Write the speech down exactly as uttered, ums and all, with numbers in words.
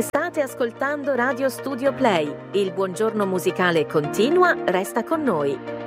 State ascoltando Radio Studio Play. Il buongiorno musicale continua, resta con noi.